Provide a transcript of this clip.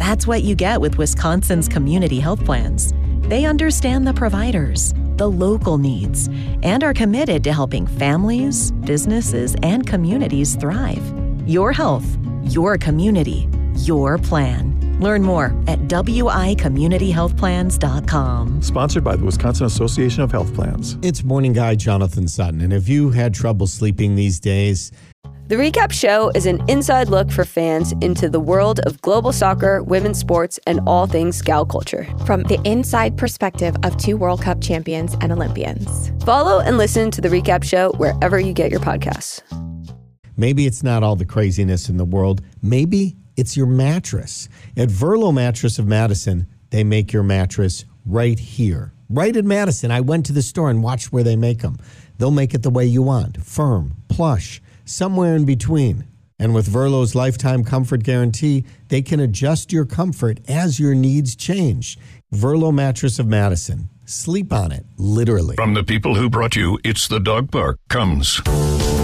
That's what you get with Wisconsin's community health plans. They understand the providers, the local needs, and are committed to helping families, businesses, and communities thrive. Your health, your community, your plan. Learn more at wicommunityhealthplans.com. Sponsored by the Wisconsin Association of Health Plans. It's morning guy Jonathan Sutton, and if you had trouble sleeping these days... The Recap Show is an inside look for fans into the world of global soccer, women's sports, and all things gal culture. From the inside perspective of 2 World Cup champions and Olympians. Follow and listen to The Recap Show wherever you get your podcasts. Maybe it's not all the craziness in the world. Maybe it's your mattress. At Verlo Mattress of Madison, they make your mattress right here. Right in Madison. I went to the store and watched where they make them. They'll make it the way you want. Firm, plush, somewhere in between. And with Verlo's lifetime comfort guarantee, they can adjust your comfort as your needs change. Verlo Mattress of Madison. Sleep on it, literally. From the people who brought you It's the Dog Park comes